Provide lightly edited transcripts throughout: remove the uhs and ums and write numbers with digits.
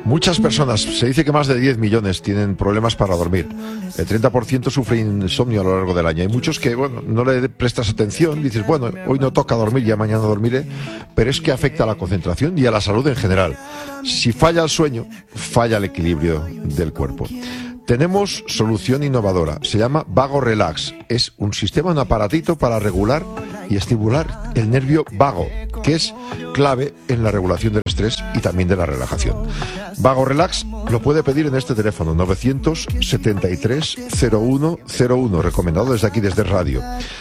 Muchas personas, se dice que más de 10 millones tienen problemas para dormir. El 30% sufre insomnio a lo largo del año. Hay muchos que, bueno, no le prestas atención, dices, bueno, hoy no toca dormir, ya mañana dormiré, pero es que afecta a la concentración y a la salud en general. Si falla el sueño, falla el equilibrio del cuerpo. Tenemos solución innovadora, se llama Vago Relax. Es un sistema, un aparatito para regular y estimular el nervio vago, que es clave en la regulación del estrés y también de la relajación. Vago Relax lo puede pedir en este teléfono, 973-0101, recomendado desde aquí, desde radio.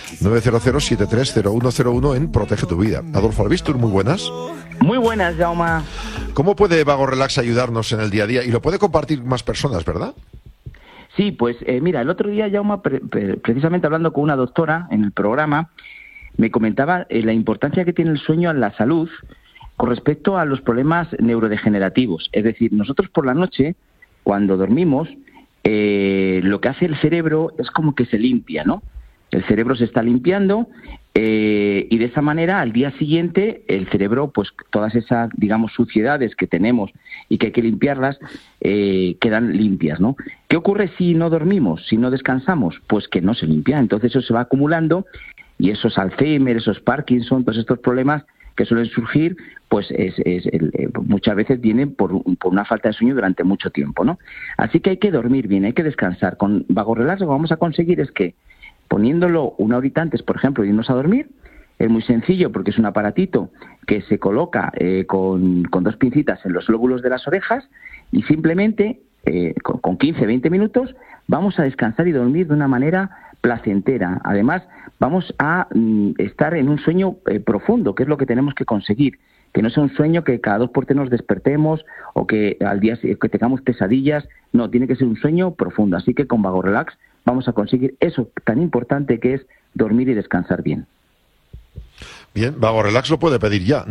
900-730101 en Protege tu Vida. Adolfo Albistur, muy buenas. Muy buenas, Jaume. ¿Cómo puede Vago Relax ayudarnos en el día a día? Y lo puede compartir más personas, ¿verdad? Sí, pues mira, el otro día, Jaume, precisamente hablando con una doctora en el programa, me comentaba la importancia que tiene el sueño en la salud con respecto a los problemas neurodegenerativos. Es decir, nosotros por la noche, cuando dormimos, lo que hace el cerebro es como que se limpia, ¿no? El cerebro se está limpiando y de esa manera al día siguiente el cerebro, pues todas esas, digamos, suciedades que tenemos y que hay que limpiarlas, quedan limpias, ¿no? ¿Qué ocurre si no dormimos, si no descansamos? Pues que no se limpia, entonces eso se va acumulando y esos Alzheimer, esos Parkinson, todos estos problemas que suelen surgir, pues muchas veces vienen por una falta de sueño durante mucho tiempo, ¿no? Así que hay que dormir bien, hay que descansar. Con Vago Relax lo que vamos a conseguir es que poniéndolo una horita antes, por ejemplo, de irnos a dormir, es muy sencillo porque es un aparatito que se coloca con dos pincitas en los lóbulos de las orejas y simplemente con 15-20 minutos vamos a descansar y dormir de una manera placentera. Además, vamos a estar en un sueño profundo, que es lo que tenemos que conseguir. Que no sea un sueño que cada 2x3 nos despertemos o que al día que tengamos pesadillas. No, tiene que ser un sueño profundo. Así que con Vago Relax vamos a conseguir eso tan importante que es dormir y descansar bien. Bien, Vago Relax lo puede pedir ya,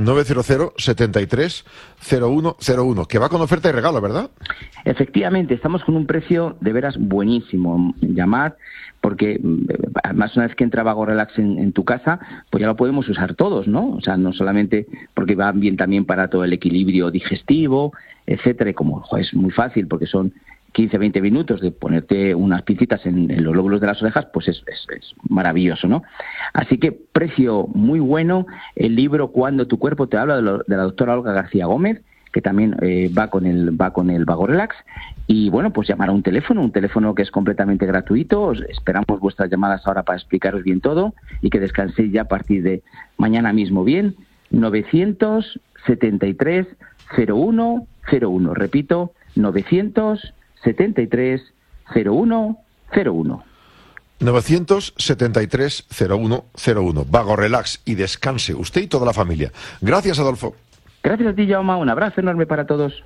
900-73-0101, que va con oferta y regalo, ¿verdad? Efectivamente, estamos con un precio de veras buenísimo. Llamad, porque además una vez que entra Vago Relax en tu casa, pues ya lo podemos usar todos, ¿no? O sea, no solamente porque va bien también para todo el equilibrio digestivo, etcétera, y como es muy fácil porque son 15-20 minutos de ponerte unas pincitas en los lóbulos de las orejas, pues es maravilloso, ¿no? Así que precio muy bueno. El libro Cuando tu cuerpo te habla, de la doctora Olga García Gómez, que también va con el Vago Relax. Y bueno, pues llamar a un teléfono que es completamente gratuito. Esperamos vuestras llamadas ahora para explicaros bien todo y que descanséis ya a partir de mañana mismo bien. 973-0101. Repito, 973-0101. 973-0101. Vago Relax y descanse usted y toda la familia. Gracias, Adolfo. Gracias a ti, Jaume. Un abrazo enorme para todos.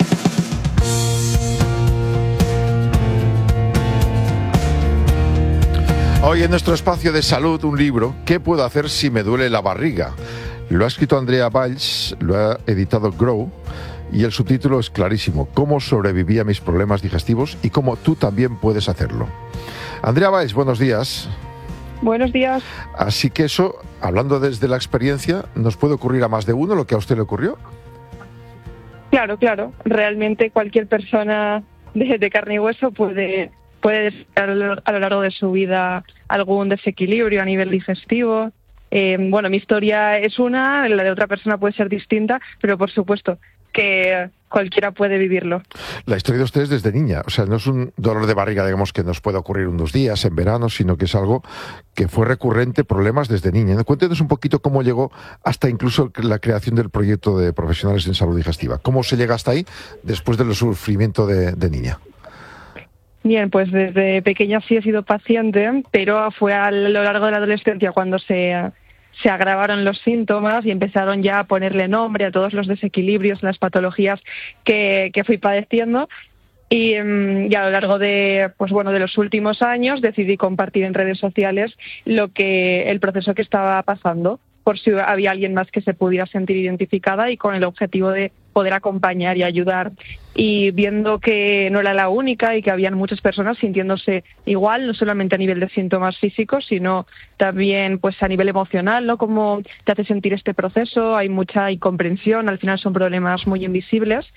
Hoy en nuestro espacio de salud, un libro, ¿Qué puedo hacer si me duele la barriga? Lo ha escrito Andrea Valls, lo ha editado Grow, y el subtítulo es clarísimo: cómo sobreviví a mis problemas digestivos y cómo tú también puedes hacerlo. Andrea Valls, buenos días. Buenos días. Así que eso, hablando desde la experiencia, ¿nos puede ocurrir a más de uno lo que a usted le ocurrió? Claro. Realmente cualquier persona de carne y hueso puede a lo largo de su vida algún desequilibrio a nivel digestivo. Bueno, mi historia es una, la de otra persona puede ser distinta, pero por supuesto que cualquiera puede vivirlo. La historia de ustedes desde niña, o sea, no es un dolor de barriga, digamos, que nos puede ocurrir unos días en verano, sino que es algo que fue recurrente, problemas desde niña. Cuéntenos un poquito cómo llegó hasta incluso la creación del proyecto de profesionales en salud digestiva. ¿Cómo se llega hasta ahí después del sufrimiento de niña? Bien, pues desde pequeña sí he sido paciente, pero fue a lo largo de la adolescencia cuando se agravaron los síntomas y empezaron ya a ponerle nombre a todos los desequilibrios, las patologías que fui padeciendo. Y a lo largo de los últimos años decidí compartir en redes sociales el proceso que estaba pasando, por si había alguien más que se pudiera sentir identificada, y con el objetivo de poder acompañar y ayudar. Y viendo que no era la única y que habían muchas personas sintiéndose igual, no solamente a nivel de síntomas físicos, sino también pues a nivel emocional, ¿no? Cómo te hace sentir este proceso, hay mucha incomprensión, al final son problemas muy invisibles.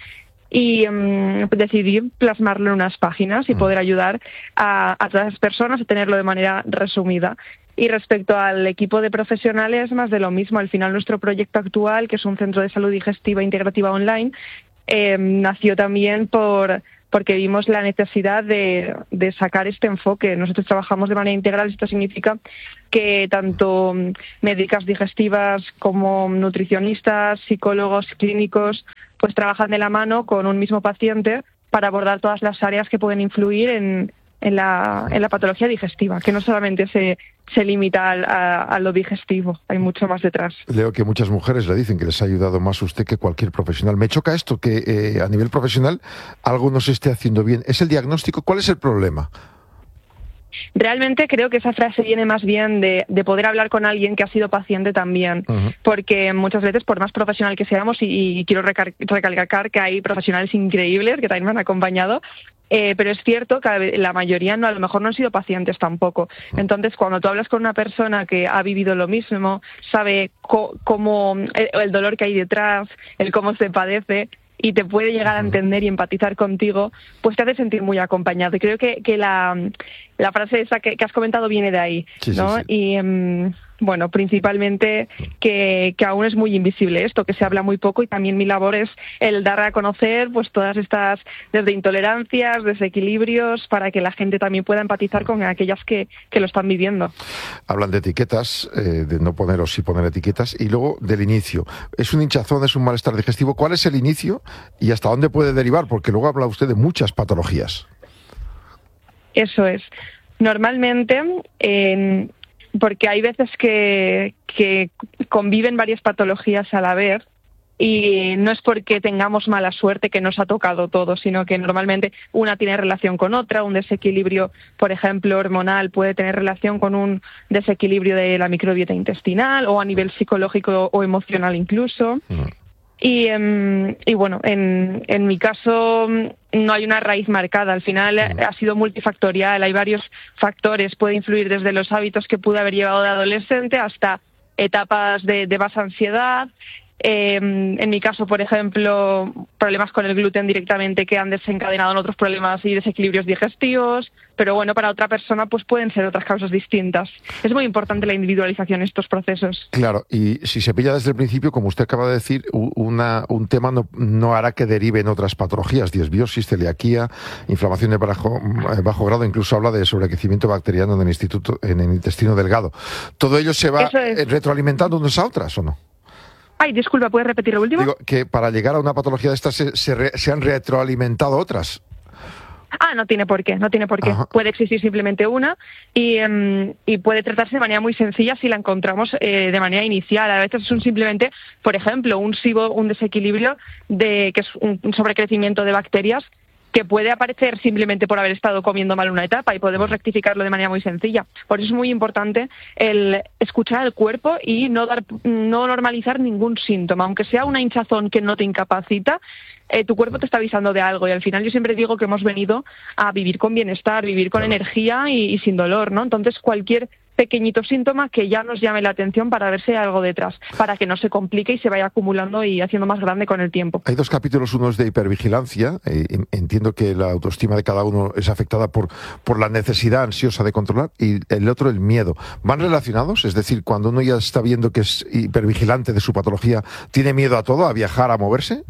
y decidí plasmarlo en unas páginas y poder ayudar a todas las personas a tenerlo de manera resumida. Y respecto al equipo de profesionales, más de lo mismo. Al final, nuestro proyecto actual, que es un centro de salud digestiva integrativa online, nació también porque vimos la necesidad de sacar este enfoque. Nosotros trabajamos de manera integral. Esto significa que tanto médicas digestivas como nutricionistas, psicólogos, clínicos, pues trabajan de la mano con un mismo paciente para abordar todas las áreas que pueden influir en la patología digestiva, que no solamente se limita a lo digestivo, hay mucho más detrás. Leo que muchas mujeres le dicen que les ha ayudado más usted que cualquier profesional. Me choca esto, que a nivel profesional algo no se esté haciendo bien. ¿Es el diagnóstico? ¿Cuál es el problema? Realmente creo que esa frase viene más bien de poder hablar con alguien que ha sido paciente también, porque muchas veces, por más profesional que seamos, y quiero recalcar que hay profesionales increíbles que también me han acompañado, pero es cierto que la mayoría a lo mejor no han sido pacientes tampoco. Entonces, cuando tú hablas con una persona que ha vivido lo mismo, sabe cómo el dolor que hay detrás, el cómo se padece, y te puede llegar a entender y empatizar contigo, pues te hace sentir muy acompañado. Y creo que la frase esa que has comentado viene de ahí, ¿no? Sí. Y bueno, principalmente que aún es muy invisible esto, que se habla muy poco, y también mi labor es el dar a conocer pues todas estas, desde intolerancias, desequilibrios, para que la gente también pueda empatizar con aquellas que lo están viviendo. Hablan de etiquetas, de no poner o sí poner etiquetas, y luego del inicio. ¿Es un hinchazón, es un malestar digestivo? ¿Cuál es el inicio y hasta dónde puede derivar? Porque luego habla usted de muchas patologías. Eso es. Normalmente, porque hay veces que conviven varias patologías a la vez, y no es porque tengamos mala suerte que nos ha tocado todo, sino que normalmente una tiene relación con otra. Un desequilibrio, por ejemplo, hormonal, puede tener relación con un desequilibrio de la microbiota intestinal, o a nivel psicológico o emocional incluso. Y bueno, en mi caso no hay una raíz marcada. Al final ha sido multifactorial, hay varios factores. Puede influir desde los hábitos que pude haber llevado de adolescente hasta etapas de baja ansiedad. En mi caso, por ejemplo, problemas con el gluten directamente que han desencadenado en otros problemas y desequilibrios digestivos, pero bueno, para otra persona pues pueden ser otras causas distintas. Es muy importante la individualización en estos procesos. Claro, y si se pilla desde el principio, como usted acaba de decir, un tema no hará que derive en otras patologías, disbiosis, celiaquía, inflamación de bajo grado, incluso habla de sobrecrecimiento bacteriano en el intestino delgado. ¿Todo ello se va retroalimentando unas a otras o no? Ay, disculpa, ¿puedes repetir lo último? Digo, que para llegar a una patología de estas se han retroalimentado otras. No tiene por qué. Ajá. Puede existir simplemente una y puede tratarse de manera muy sencilla si la encontramos de manera inicial. A veces es simplemente, por ejemplo, un SIBO, un desequilibrio que es un sobrecrecimiento de bacterias, que puede aparecer simplemente por haber estado comiendo mal una etapa, y podemos rectificarlo de manera muy sencilla. Por eso es muy importante el escuchar al cuerpo y no normalizar ningún síntoma. Aunque sea una hinchazón que no te incapacita, tu cuerpo te está avisando de algo, y al final yo siempre digo que hemos venido a vivir con bienestar, vivir con energía y sin dolor, ¿no? Entonces cualquier pequeñito síntoma que ya nos llame la atención para ver si hay algo detrás, para que no se complique y se vaya acumulando y haciendo más grande con el tiempo. Hay dos capítulos, uno es de hipervigilancia. Entiendo que la autoestima de cada uno es afectada por la necesidad ansiosa de controlar, y el otro el miedo. ¿Van relacionados? Es decir, cuando uno ya está viendo que es hipervigilante de su patología, ¿tiene miedo a todo, a viajar, a moverse?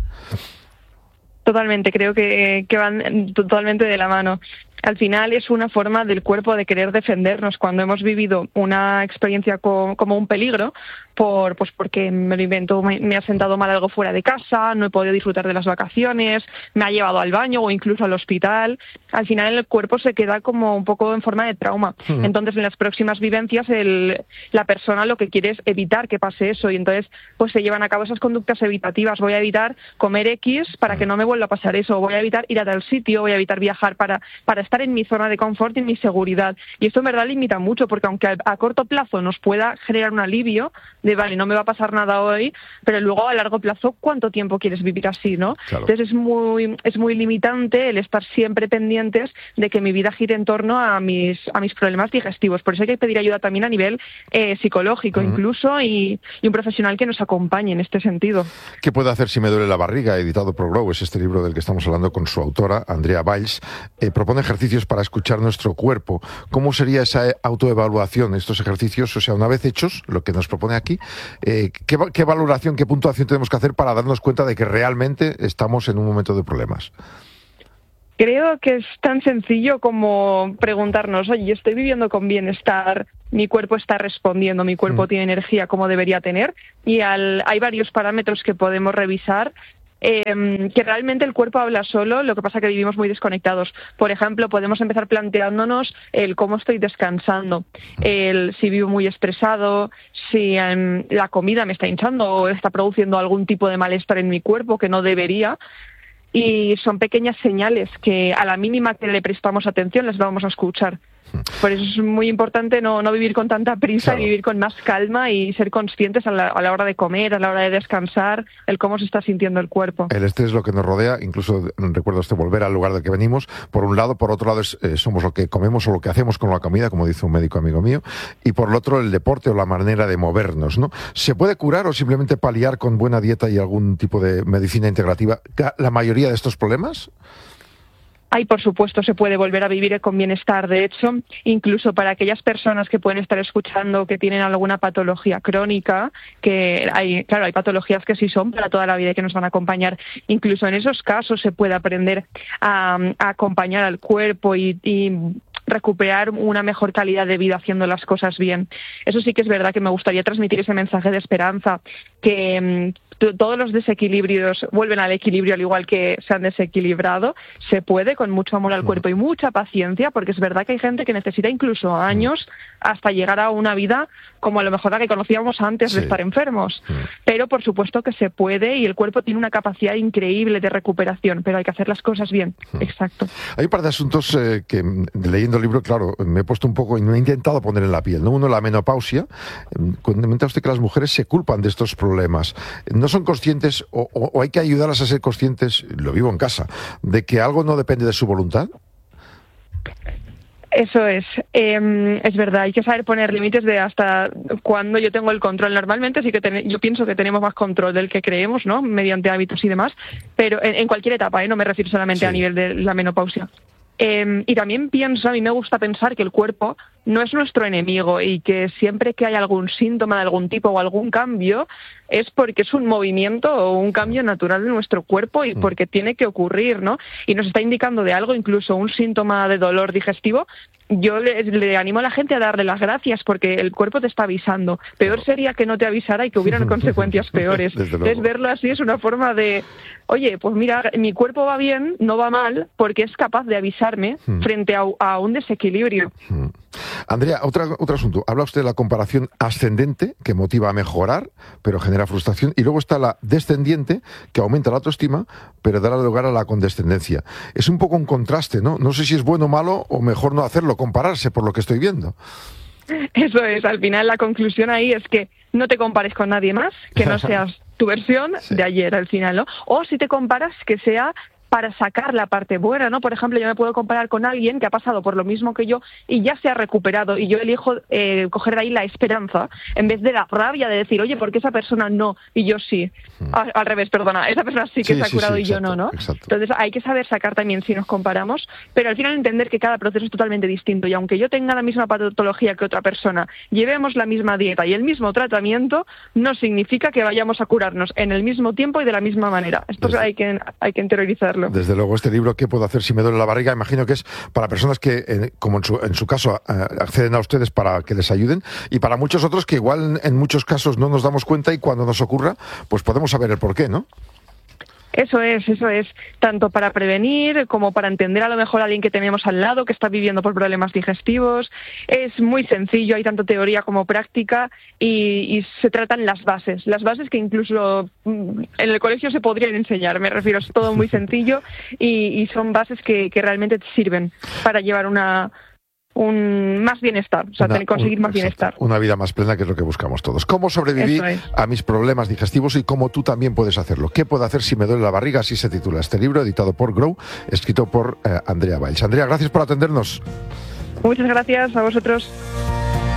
Totalmente, creo que van totalmente de la mano. Al final es una forma del cuerpo de querer defendernos cuando hemos vivido una experiencia como un peligro, porque me lo invento, me ha sentado mal algo fuera de casa, no he podido disfrutar de las vacaciones, me ha llevado al baño o incluso al hospital. Al final el cuerpo se queda como un poco en forma de trauma. Entonces en las próximas vivencias la persona lo que quiere es evitar que pase eso, y entonces pues se llevan a cabo esas conductas evitativas. Voy a evitar comer X para que no me vuelva a pasar eso, voy a evitar ir a tal sitio, voy a evitar viajar para estar en mi zona de confort y en mi seguridad. Y esto en verdad limita mucho, porque aunque a corto plazo nos pueda generar un alivio de vale, no me va a pasar nada hoy, pero luego a largo plazo, ¿cuánto tiempo quieres vivir así, no? Claro. Entonces es muy limitante el estar siempre pendientes de que mi vida gire en torno a mis problemas digestivos. Por eso hay que pedir ayuda también a nivel psicológico incluso y un profesional que nos acompañe en este sentido. ¿Qué puedo hacer si me duele la barriga? Editado por Grow, es este libro del que estamos hablando con su autora, Andrea Valls. Propone ejercicios para escuchar nuestro cuerpo. ¿Cómo sería esa autoevaluación, estos ejercicios? O sea, una vez hechos, lo que nos propone aquí, ¿qué valoración, qué puntuación tenemos que hacer para darnos cuenta de que realmente estamos en un momento de problemas? Creo que es tan sencillo como preguntarnos, oye, ¿estoy viviendo con bienestar? ¿Mi cuerpo está respondiendo? ¿Mi cuerpo tiene energía como debería tener? Y hay varios parámetros que podemos revisar que realmente el cuerpo habla solo, lo que pasa que vivimos muy desconectados. Por ejemplo, podemos empezar planteándonos el cómo estoy descansando, si vivo muy estresado, si la comida me está hinchando o está produciendo algún tipo de malestar en mi cuerpo que no debería. Y son pequeñas señales que a la mínima que le prestamos atención las vamos a escuchar. Por eso es muy importante no vivir con tanta prisa, claro, y vivir con más calma y ser conscientes a la hora de comer, a la hora de descansar, el cómo se está sintiendo el cuerpo. El estrés es lo que nos rodea, incluso recuerdo volver al lugar del que venimos, por un lado, por otro lado somos lo que comemos o lo que hacemos con la comida, como dice un médico amigo mío, y por el otro el deporte o la manera de movernos, ¿no? ¿Se puede curar o simplemente paliar con buena dieta y algún tipo de medicina integrativa la mayoría de estos problemas? Por supuesto, se puede volver a vivir con bienestar. De hecho, incluso para aquellas personas que pueden estar escuchando que tienen alguna patología crónica, que hay patologías que sí son para toda la vida y que nos van a acompañar. Incluso en esos casos se puede aprender a acompañar al cuerpo y recuperar una mejor calidad de vida haciendo las cosas bien. Eso sí que es verdad que me gustaría transmitir ese mensaje de esperanza, que todos los desequilibrios vuelven al equilibrio al igual que se han desequilibrado. Se puede con mucho amor al cuerpo y mucha paciencia, porque es verdad que hay gente que necesita incluso años hasta llegar a una vida como a lo mejor la que conocíamos antes de estar enfermos. Pero por supuesto que se puede y el cuerpo tiene una capacidad increíble de recuperación, pero hay que hacer las cosas bien. Exacto. Hay un par de asuntos que leyendo el libro, claro, me he puesto un poco y me he intentado poner en la piel, ¿no? Uno, la menopausia. Comenta usted que las mujeres se culpan de estos problemas. No son conscientes o hay que ayudarlas a ser conscientes, lo vivo en casa, de que algo no depende de su voluntad. Eso es verdad, hay que saber poner límites de hasta cuándo yo tengo el control. Normalmente sí que yo pienso que tenemos más control del que creemos, ¿no? Mediante hábitos y demás, pero en cualquier etapa, no me refiero solamente a nivel de la menopausia. Y también a mí me gusta pensar que el cuerpo no es nuestro enemigo y que siempre que hay algún síntoma de algún tipo o algún cambio es porque es un movimiento o un cambio natural de nuestro cuerpo y porque tiene que ocurrir, ¿no? Y nos está indicando de algo, incluso un síntoma de dolor digestivo. Yo le animo a la gente a darle las gracias porque el cuerpo te está avisando. Peor sería que no te avisara y que hubieran consecuencias peores. Entonces verlo así es una forma de, oye, pues mira, mi cuerpo va bien, no va mal, porque es capaz de avisarme frente a un desequilibrio. Andrea, otro asunto. Habla usted de la comparación ascendente, que motiva a mejorar, pero genera frustración. Y luego está la descendiente, que aumenta la autoestima, pero da lugar a la condescendencia. Es un poco un contraste, ¿no? No sé si es bueno o malo, o mejor no hacerlo, compararse por lo que estoy viendo. Eso es. Al final la conclusión ahí es que no te compares con nadie más, que no seas tu versión de ayer al final, ¿no? O si te comparas, que sea para sacar la parte buena, ¿no? Por ejemplo, yo me puedo comparar con alguien que ha pasado por lo mismo que yo y ya se ha recuperado, y yo elijo coger ahí la esperanza en vez de la rabia de decir, oye, ¿por qué esa persona no y yo sí? Al revés, perdona, esa persona sí que se ha curado y yo no, ¿no? Exacto. Entonces hay que saber sacar también si nos comparamos, pero al final entender que cada proceso es totalmente distinto, y aunque yo tenga la misma patología que otra persona, llevemos la misma dieta y el mismo tratamiento, no significa que vayamos a curarnos en el mismo tiempo y de la misma manera. Esto hay que interiorizarlo. Desde luego, este libro, ¿qué puedo hacer si me duele la barriga? Imagino que es para personas que, como en su caso, acceden a ustedes para que les ayuden, y para muchos otros que igual en muchos casos no nos damos cuenta, y cuando nos ocurra, pues podemos saber el porqué, ¿no? Eso es, tanto para prevenir como para entender a lo mejor a alguien que tenemos al lado que está viviendo por problemas digestivos. Es muy sencillo, hay tanto teoría como práctica, y se tratan las bases que incluso en el colegio se podrían enseñar, me refiero, es todo muy sencillo y son bases que realmente te sirven para llevar una más bienestar, o sea, conseguir más bienestar. Una vida más plena, que es lo que buscamos todos. ¿Cómo sobrevivir a mis problemas digestivos y cómo tú también puedes hacerlo? ¿Qué puedo hacer si me duele la barriga? Así se titula este libro, editado por Grow, escrito por Andrea Valls. Andrea, gracias por atendernos. Muchas gracias a vosotros.